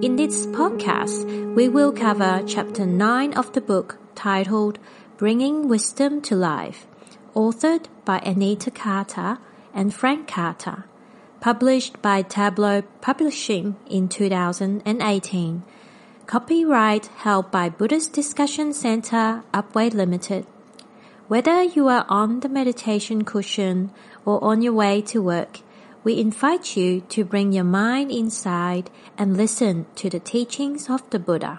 In this podcast, we will cover Chapter 9 of the book titled Bringing Wisdom to Life, authored by Anita Carter and Frank Carter, published by Tableau Publishing in 2018. Copyright held by Buddhist Discussion Center, Upway Limited. Whether you are on the meditation cushion or on your way to work, we invite you to bring your mind inside and listen to the teachings of the Buddha.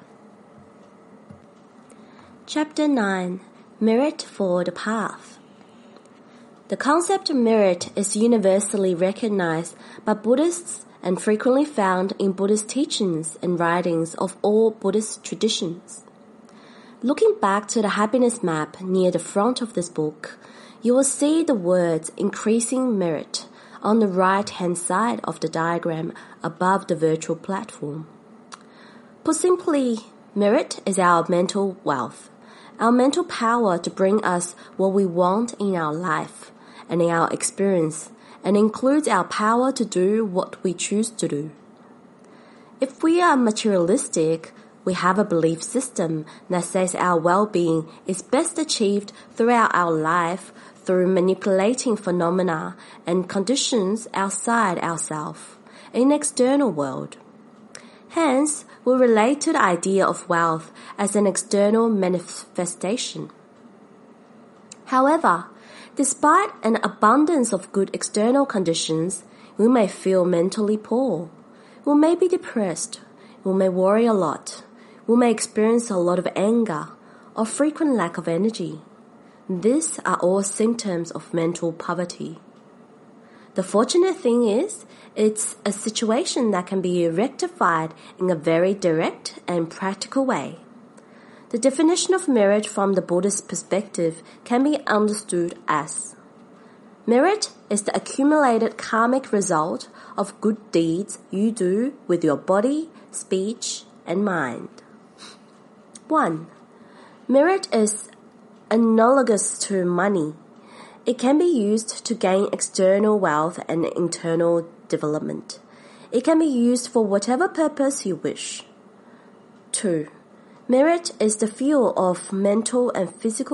Chapter 9. Merit for the Path. The concept of merit is universally recognized by Buddhists and frequently found in Buddhist teachings and writings of all Buddhist traditions. Looking back to the happiness map near the front of this book, you will see the words increasing merit on the right-hand side of the diagram above the virtual platform. Put simply, merit is our mental wealth, our mental power to bring us what we want in our life and in our experience, and includes our power to do what we choose to do. If we are materialistic, we have a belief system that says our well-being is best achieved throughout our life through manipulating phenomena and conditions outside ourselves, in the external world. Hence, we relate to the idea of wealth as an external manifestation. However, despite an abundance of good external conditions, we may feel mentally poor. We may be depressed. We may worry a lot. We may experience a lot of anger or frequent lack of energy. These are all symptoms of mental poverty. The fortunate thing is, it's a situation that can be rectified in a very direct and practical way. The definition of merit from the Buddhist perspective can be understood as: merit is the accumulated karmic result of good deeds you do with your body, speech, and mind. 1. Merit is analogous to money. It can be used to gain external wealth and internal development. It can be used for whatever purpose you wish. 2. Merit is the fuel of mental and physical